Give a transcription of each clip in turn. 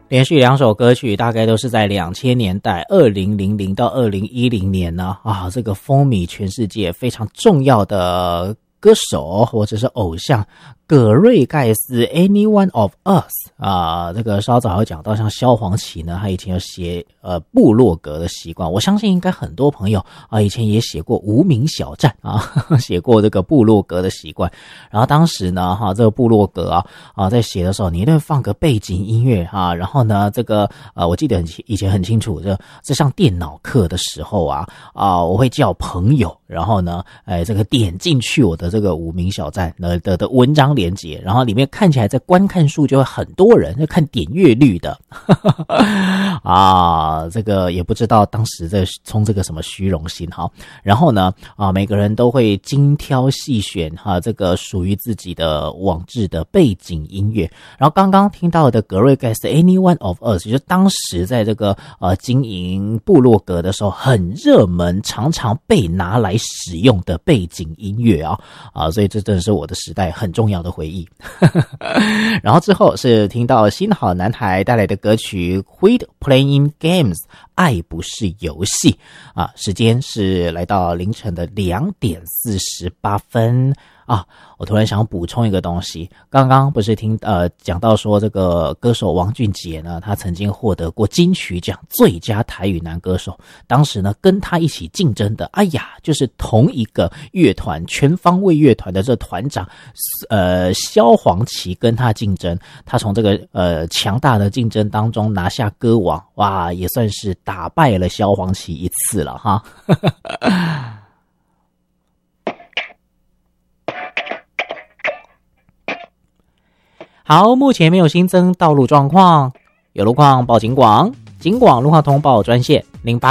连续2首歌曲大概都是在2000年代2000到2010年呢这个风靡全世界非常重要的歌手或者是偶像葛瑞盖斯 Anyone of Us 这个稍早有讲到，像萧煌奇呢，他以前有写部落格的习惯，我相信应该很多朋友以前也写过无名小站写过这个部落格的习惯。然后当时呢这个部落格在写的时候，你一定会放个背景音乐然后呢这个我记得以前很清楚，这上电脑课的时候我会叫朋友，然后呢这个点进去我的这个无名小站的文章连结，然后里面看起来在观看数就会很多人，就看点阅率的这个也不知道当时在冲这个什么虚荣心然后呢每个人都会精挑细选这个属于自己的网志的背景音乐。然后刚刚听到的葛瑞盖斯 Anyone of Us 就是当时在这个经营部落格的时候很热门，常常被拿来使用的背景音乐所以这真的是我的时代很重要的回忆然后之后是听到新好男孩带来的歌曲 Quit Playing Games 爱不是游戏时间是来到凌晨的2点48分我突然想补充一个东西，刚刚不是讲到说这个歌手王俊杰呢，他曾经获得过金曲奖最佳台语男歌手，当时呢跟他一起竞争的就是同一个乐团全方位乐团的这团长萧煌奇跟他竞争，他从这个强大的竞争当中拿下歌王，哇，也算是打败了萧煌奇一次了哈好，目前没有新增道路状况，有路况报警广，警广路况通报专线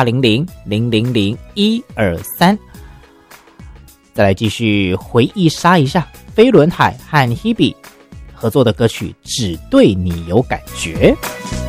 0800000123。再来继续回忆杀一下飞轮海和 Hebe 合作的歌曲《只对你有感觉》。